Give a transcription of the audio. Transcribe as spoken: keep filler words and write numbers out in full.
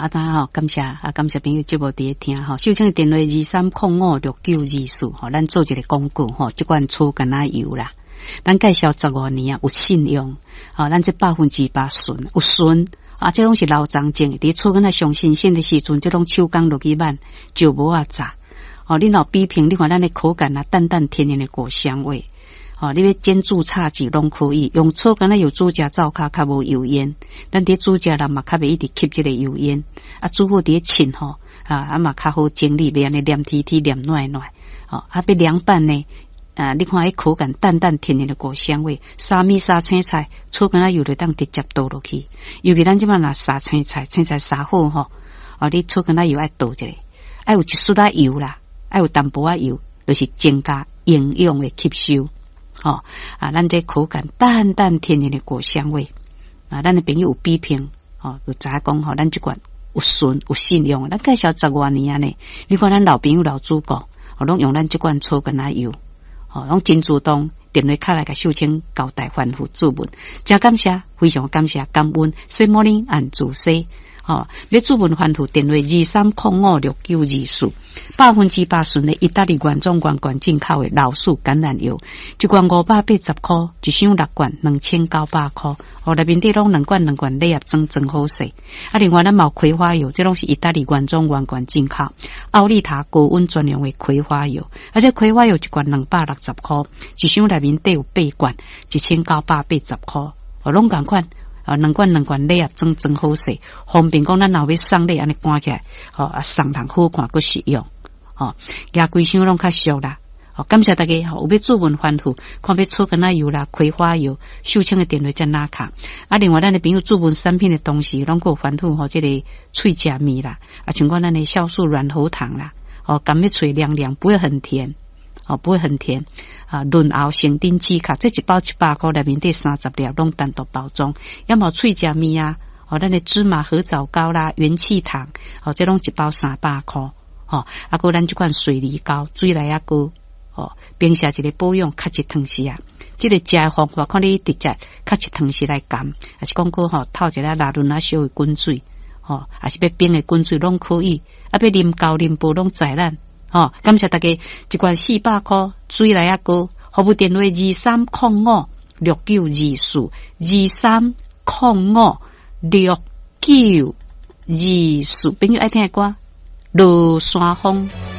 啊，当然吼，感谢啊，感谢朋友节目伫咧听吼。秀清的电话二三零五六九二四吼，咱做一个广告吼，即款醋橄榄油啦，咱介绍十五年啊，有信用，吼，咱这百分之百纯，有纯啊，这拢是老长种的，伫醋橄榄上新鲜的时阵，这种手工落去慢，就无啊炸。哦，你若比拼，你看咱的口感啊，淡淡甜甜的果香味。哦，你要煎煮炒煮拢可以，用醋橄榄油煮食灶骹较无油烟，咱伫煮食人嘛较袂一直吸这个油烟，啊煮好伫浸吼，啊啊嘛较好整理，袂安尼黏贴贴黏软软，哦啊要凉拌呢，啊你看迄口感淡淡甜甜的果香味，沙米沙青菜，醋橄榄油就当直接倒落去，尤其咱即摆若沙青菜，青菜沙好吼，哦你醋橄榄油爱倒一下，爱有一丝仔油啦，爱有淡薄仔油，就是增加营养的吸收。哦啊，咱这口感淡淡甜甜的果香味啊，咱的朋友有比拼哦，有知影讲吼，咱这款有纯有信用，咱介绍十多年啊呢。你看咱老朋友老主顾，哦，拢用咱这款醋橄榄油，哦，拢真主动电话卡来甲秀清交代吩咐注文，真感谢，非常感谢，感恩。Good morning， 按住 say。哦，要注文欢图电话二三零五六九二四，百分之百纯的意大利原装罐罐进口的老树橄榄油，一罐五百八十块，一箱六罐两千九百块。哦，内面底拢两罐两罐礼盒装真好势。啊，另外咱有葵花油，这拢是意大利原装罐罐进口，奥利塔高温专用的葵花油，而且葵花油一罐两百六十块，一箱内面底有八罐，一千九百八十块。哦，拢共款。啊，两罐两罐礼盒装真好势，方便讲咱若要送礼安尼赶起来，哦啊送人好看佫实用，哦，加规箱拢较俗啦。哦，感谢大家，哦，有要做文欢呼，看要醋橄榄油啦、葵花油、秀清的电话在哪卡？啊，另外咱的朋友做文产品的东西，拢有欢呼吼，这个脆夹米啦，啊，像讲咱的酵素软喉糖啦，哦，甘蜜脆凉凉，不会很甜。哦，不会很甜啊！润喉生丁止卡，这一包一百块，内面底三十粒，拢单独包装。要么脆夹米啊，哦，咱的芝麻合枣糕啦、元气糖，哦，这拢一包三百块。哦，啊，个咱这款水梨膏，水来啊膏，哦，冰下一个保养，较一汤匙啊。这个食的方法，看你直接较一汤匙来干，还是讲过吼透一下拉润啊烧的滚水，哦，还是要冰的滚水拢可以，啊，要啉高啉薄拢在咱。哦，感谢大家一罐四百块水来啊个，服务电话二三零五六九二四二三零五六九二四，朋友爱听的歌，落山风。